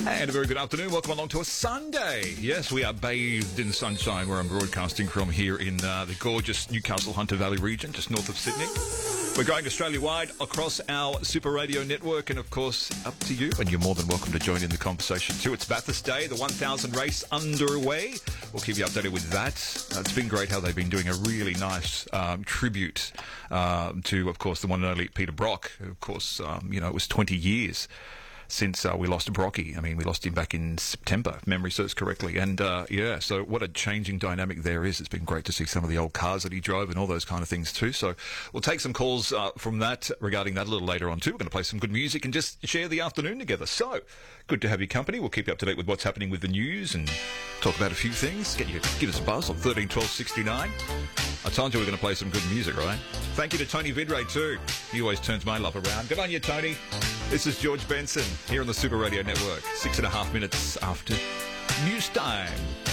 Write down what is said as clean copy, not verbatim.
And a very good afternoon. Welcome along to a Sunday. Yes, we are bathed in sunshine where I'm broadcasting from here in the gorgeous Newcastle Hunter Valley region, just north of Sydney. We're going Australia-wide across our Super Radio network and, of course, up to you. And you're more than welcome to join in the conversation too. It's Bathurst Day, the 1,000 race underway. We'll keep you updated with that. It's been great how they've been doing a really nice tribute to, of course, the one and only Peter Brock. Of course, it was 20 years since we lost Brocky. I mean, we lost him back in September, if memory serves correctly. And, so what a changing dynamic there is. It's been great to see some of the old cars that he drove and all those kind of things too. So we'll take some calls from that, regarding that a little later on too. We're going to play some good music and just share the afternoon together. So, good to have your company. We'll keep you up to date with what's happening with the news and talk about a few things. Give us a buzz on 13 12 69. I told you we're going to play some good music, right? Thank you to Tony Vidray too. He always turns my love around. Good on you, Tony. This is George Benson here on the Super Radio Network. 6.5 minutes after news time.